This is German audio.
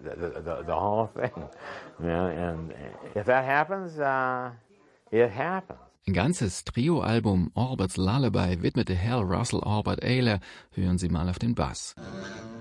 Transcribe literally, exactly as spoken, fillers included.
the, the, the whole thing. You know, and if that happens, uh, it happens. Ein ganzes Trio-Album Orbert's Lullaby widmete Hal Russell Orbert Ayler. Hören Sie mal auf den Bass.